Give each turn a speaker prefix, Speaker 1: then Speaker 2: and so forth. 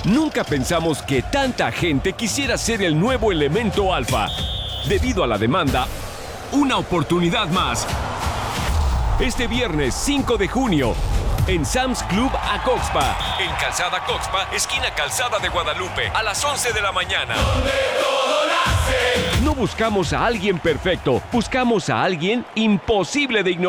Speaker 1: Nunca pensamos que tanta gente quisiera ser el nuevo elemento alfa. Debido a la demanda, una oportunidad más. Este viernes 5 de junio, en Sam's Club Acoxpa, en Calzada Acoxpa, esquina Calzada de Guadalupe, a las 11 de la mañana. No buscamos a alguien perfecto, buscamos a alguien imposible de ignorar.